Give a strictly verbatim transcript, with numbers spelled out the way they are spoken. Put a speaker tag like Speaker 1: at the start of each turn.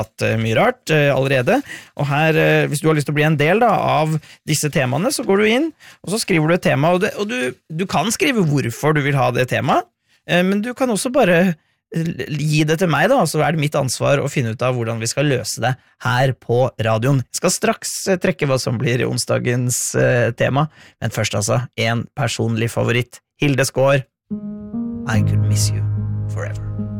Speaker 1: hatt mye rart uh, allerede, og her, uh, hvis du har lyst til å bli en del da, av disse temaene, så går du inn, og så skriver du et tema, og, det, og du, du kan skrive hvorfor du vil ha det temaet, uh, men du kan også bare gi det til meg da, så er det mitt ansvar å finne ut av hvordan vi skal løse det her på radioen. Jeg skal straks uh, trekke hva som blir onsdagens uh, tema, men først altså, en personlig favoritt, Hilde Skår, I Could Miss You Forever.